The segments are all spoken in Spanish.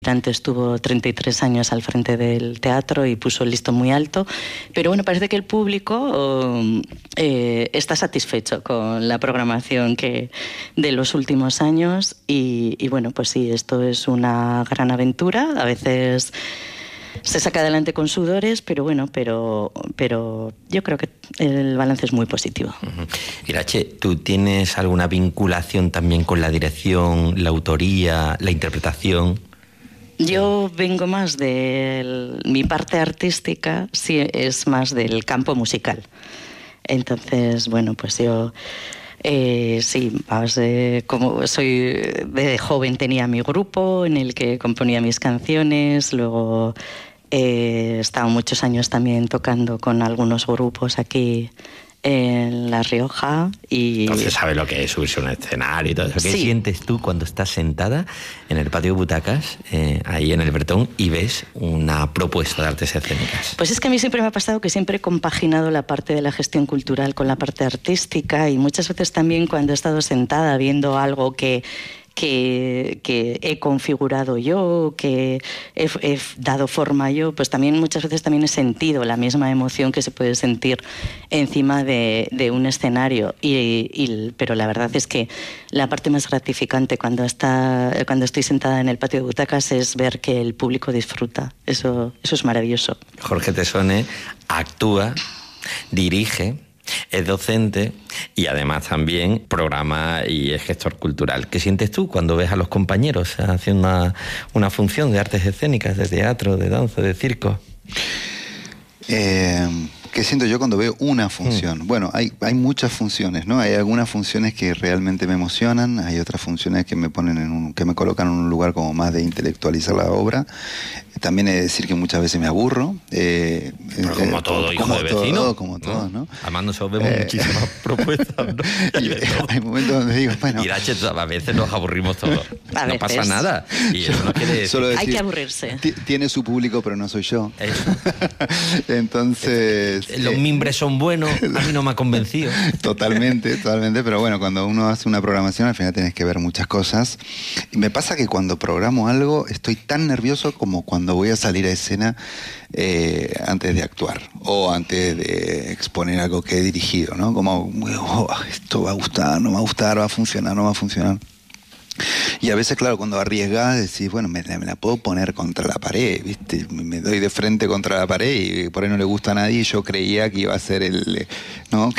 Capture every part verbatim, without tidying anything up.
Durante estuvo treinta y tres años al frente del teatro y puso el listón muy alto, pero bueno, parece que el público eh, está satisfecho con la programación que, de los últimos años y, y bueno, pues sí, esto es una gran aventura, a veces se saca adelante con sudores, pero bueno, pero, pero yo creo que el balance es muy positivo. Uh-huh. Irache, ¿tú tienes alguna vinculación también con la dirección, la autoría, la interpretación? Yo vengo más de mi parte artística, sí, es más del campo musical. Entonces, bueno, pues yo eh, sí, más de, como soy de joven tenía mi grupo en el que componía mis canciones, luego he estado muchos años también tocando con algunos grupos aquí en La Rioja y... Entonces sabes lo que es subirse a un escenario y todo eso. ¿Qué sí. sientes tú cuando estás sentada en el patio de butacas, eh, ahí en el Bretón, y ves una propuesta de artes escénicas? Pues es que a mí siempre me ha pasado que siempre he compaginado la parte de la gestión cultural con la parte artística y muchas veces también cuando he estado sentada viendo algo que... Que, que he configurado yo, que he, he dado forma yo, pues también muchas veces también he sentido la misma emoción que se puede sentir encima de, de un escenario. Y, y, pero la verdad es que la parte más gratificante cuando, está, cuando estoy sentada en el patio de butacas es ver que el público disfruta. Eso, eso es maravilloso. Jorge Tessone actúa, dirige, es docente y además también programa y es gestor cultural. ¿Qué sientes tú cuando ves a los compañeros haciendo una, una función de artes escénicas, de teatro, de danza, de circo? Eh, ¿Qué siento yo cuando veo una función? Mm. Bueno, hay, hay muchas funciones, ¿no? Hay algunas funciones que realmente me emocionan, hay otras funciones que me ponen en un, que me colocan en un lugar como más de intelectualizar la obra. También he de decir que muchas veces me aburro. Eh, Pero como eh, todo, hijo como de vecino. Todo, como todo, ¿no? Además nosotros vemos eh, muchísimas propuestas, ¿no? Y hay momentos donde digo, bueno... Irache, a veces nos aburrimos todos. A no veces. Pasa nada. Y eso no quiere decir... decir, hay que aburrirse. Tiene su público, pero no soy yo. Eso. Entonces... Los mimbres son buenos, a mí no me ha convencido. Totalmente, totalmente. Pero bueno, cuando uno hace una programación, al final tienes que ver muchas cosas. Y me pasa que cuando programo algo, estoy tan nervioso como cuando voy a salir a escena eh, antes de actuar o antes de exponer algo que he dirigido, ¿no? Como, oh, esto va a gustar, no va a gustar, va a funcionar, no va a funcionar. Y a veces, claro, cuando arriesgas, decís, bueno, me, me la puedo poner contra la pared, ¿viste? Me doy de frente contra la pared y por ahí no le gusta a nadie y yo creía que iba a ser el... ¿no?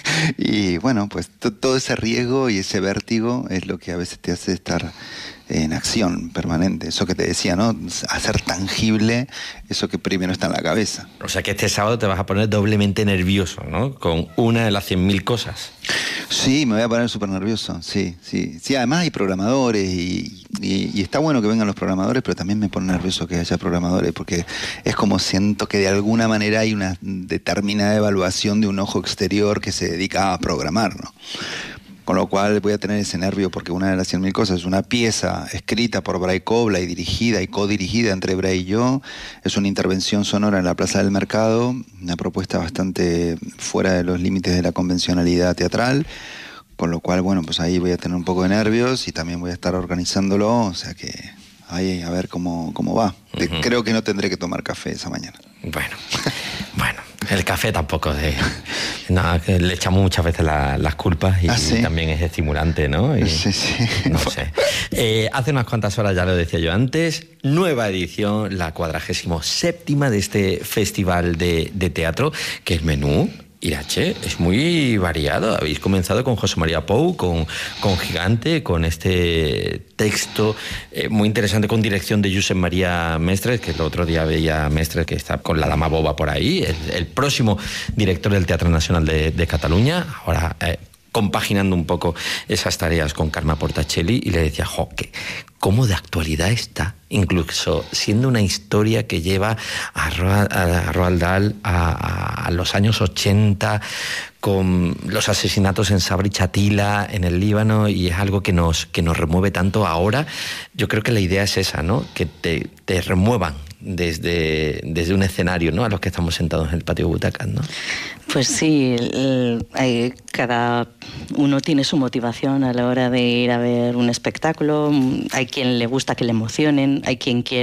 Y bueno, pues t- todo ese riesgo y ese vértigo es lo que a veces te hace estar en acción permanente. Eso que te decía, ¿no? Hacer tangible eso que primero está en la cabeza. O sea que este sábado te vas a poner doblemente nervioso, ¿no? Con una de las cien mil cosas. Sí, me voy a poner súper nervioso, sí, sí. Sí, además hay programadores y, y, y está bueno que vengan los programadores, pero también me pone nervioso que haya programadores, porque es como siento que de alguna manera hay una determinada evaluación de un ojo exterior que se dedica a programar, ¿no? Con lo cual voy a tener ese nervio porque una de las cien mil cosas es una pieza escrita por Bray Cobla y dirigida y codirigida entre Bray y yo. Es una intervención sonora en la Plaza del Mercado, una propuesta bastante fuera de los límites de la convencionalidad teatral. Con lo cual, bueno, pues ahí voy a tener un poco de nervios y también voy a estar organizándolo, o sea que ahí a ver cómo, cómo va. Uh-huh. Creo que no tendré que tomar café esa mañana. Bueno, bueno. El café tampoco de... No, le echamos muchas veces la, las culpas y, ¿Ah, sí? y también es estimulante, ¿no? Y, sí, sí. No sé. Eh, hace unas cuantas horas, ya lo decía yo antes, nueva edición, la cuadragésimo séptima de este festival de, de teatro, que el menú... Irache, es muy variado. Habéis comenzado con José María Pou, con, con Gigante, con este texto eh, muy interesante con dirección de Josep María Mestres, que el otro día veía a Mestres que está con la Dama Boba por ahí, el, el próximo director del Teatro Nacional de, de Cataluña, ahora eh, compaginando un poco esas tareas con Carme Portacelli, y le decía, jo, que cómo de actualidad está, incluso siendo una historia que lleva a, Roald, a Roald Dahl a, a los años ochenta, con los asesinatos en Sabra y Chatila, en el Líbano, y es algo que nos, que nos remueve tanto ahora. Yo creo que la idea es esa, ¿no? Que te, te remuevan desde, desde un escenario, ¿no? A los que estamos sentados en el patio de butacas, ¿no? Pues sí, el, el, cada uno tiene su motivación a la hora de ir a ver un espectáculo. Hay quien le gusta que le emocionen, hay quien quiere